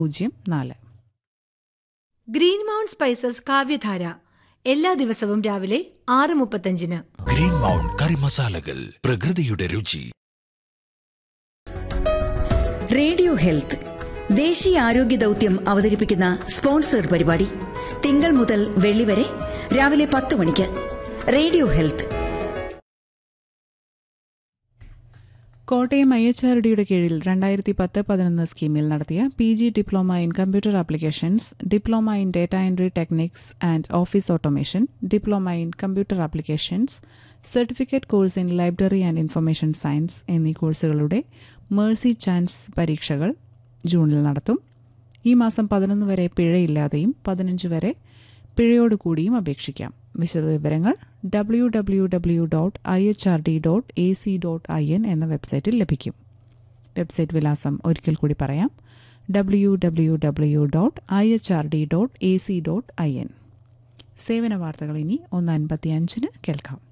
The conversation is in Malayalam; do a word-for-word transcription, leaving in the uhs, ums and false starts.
പൂജ്യം നാല്. ഗ്രീൻ മൗണ്ട് സ്പൈസസ് കാവ്യധാര എല്ലാ ദിവസവും രാവിലെ ആറ് മുപ്പത്തഞ്ചിന്. ഗ്രീൻ മൗണ്ട് കറി മസാലകൾ, പ്രകൃതിയുടെ രുചി. റേഡിയോ ഹെൽത്ത് ദേശീയ ആരോഗ്യ ദൗത്യം അവതരിപ്പിക്കുന്ന സ്പോൺസേഡ് പരിപാടി തിങ്കൾ മുതൽ വെള്ളി വരെ രാവിലെ പത്ത് മണിക്ക്. Radio health. Kottayam I H R ഡിയുടെ കീഴിൽ രണ്ടായിരത്തി പത്ത് പതിനൊന്ന് സ്കീമിൽ നടത്തിയ P G diploma in computer applications, diploma in data entry techniques and office automation, diploma in computer applications, certificate course in library and information science എന്നീ കോഴ്സുകളുടെ മേഴ്സി ചാൻസ് പരീക്ഷകൾ ജൂണിൽ നടത്തും. ഈ മാസം പതിനൊന്ന് വരെ പിഴയില്ലാതെയും പതിനഞ്ച് വരെ പിഴയോടുകൂടിയും അപേക്ഷിക്കാം. വിശദവിവരങ്ങൾ W W W dot I H R D dot A C dot I N എന്ന വെബ്സൈറ്റിൽ ലഭിക്കും. വെബ്സൈറ്റ് വിലാസം ഒരിക്കൽ കൂടി പറയാം: W W W dot I H R D dot A C dot I N. സേവന വാർത്തകൾ ഇനി ഒന്ന് അൻപത്തി അഞ്ചിന് കേൾക്കാം.